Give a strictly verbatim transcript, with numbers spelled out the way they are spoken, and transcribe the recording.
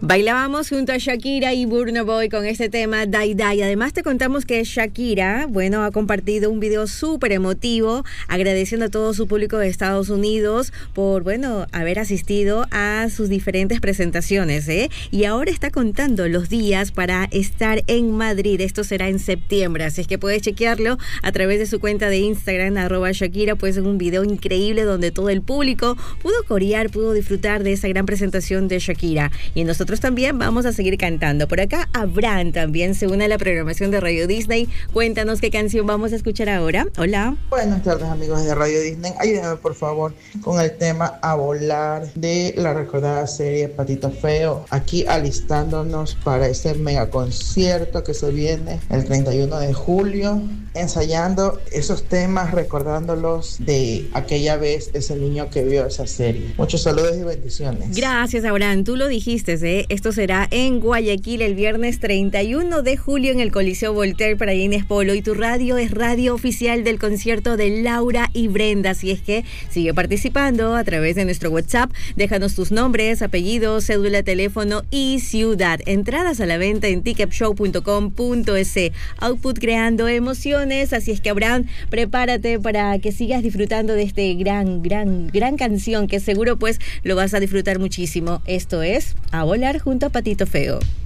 Bailábamos junto a Shakira y Burna Boy con este tema Die Die. Además te contamos que Shakira, bueno, ha compartido un video súper emotivo agradeciendo a todo su público de Estados Unidos por, bueno, haber asistido a sus diferentes presentaciones, ¿eh? Y ahora está contando los días para estar en Madrid. Esto será en septiembre, así es que puedes chequearlo a través de su cuenta de Instagram, arroba Shakira, pues en un video increíble donde todo el público pudo corear, pudo disfrutar de esa gran presentación de Shakira. Y nosotros también vamos a seguir cantando. Por acá, Abraham también se une a la programación de Radio Disney. Cuéntanos qué canción vamos a escuchar ahora. Hola. Buenas tardes, amigos de Radio Disney. Ayúdenme, por favor, con el tema A Volar de la recordada serie Patito Feo. Aquí alistándonos para ese mega concierto que se viene el treinta y uno de julio. Ensayando esos temas, recordándolos de aquella vez, ese niño que vio esa serie. Muchos saludos y bendiciones. Gracias, Abraham. Tú lo dijiste, ¿eh? Esto será en Guayaquil el viernes treinta y uno de julio en el Coliseo Voltaire para Inés Polo. Y tu radio es radio oficial del concierto de Laura y Brenda. Así es que sigue participando a través de nuestro WhatsApp. Déjanos tus nombres, apellidos, cédula, teléfono y ciudad. Entradas a la venta en ticket show punto com punto es. Output creando emociones. Así es que, Abraham, prepárate para que sigas disfrutando de este gran, gran, gran canción que seguro pues lo vas a disfrutar muchísimo. Esto es A Volar junto a Patito Feo.